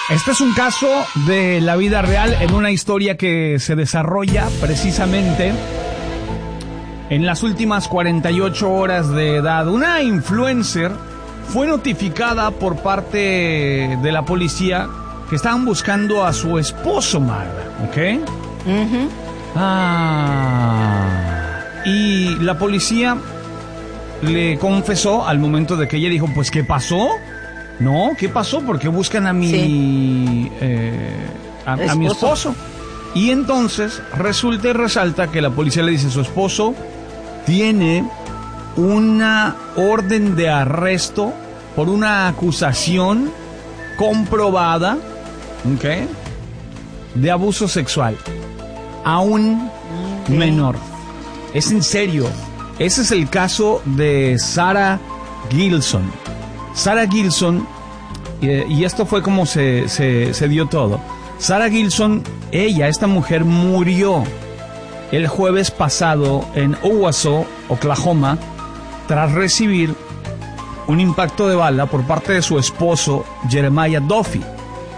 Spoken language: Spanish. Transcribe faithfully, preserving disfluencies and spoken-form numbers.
Este es un caso de la vida real en una historia que se desarrolla precisamente en las últimas cuarenta y ocho horas de edad. Una influencer fue notificada por parte de la policía que estaban buscando a su esposo, Magda, ¿ok? Uh-huh. Ah, y la policía le confesó al momento de que ella dijo, pues, ¿qué pasó? No, ¿qué pasó? Porque buscan a mi, sí. eh, a, a mi esposo. Y entonces resulta y resalta que la policía le dice, su esposo tiene una orden de arresto por una acusación comprobada, ¿ok?, de abuso sexual a un okay. menor. Es en serio. Ese es el caso de Sarah Gilson. Sarah Gilson, eh, y esto fue como se, se, se dio todo. Sarah Gilson, ella, esta mujer, murió el jueves pasado en Owasso, Oklahoma, tras recibir un impacto de bala por parte de su esposo, Jeremiah Duffy.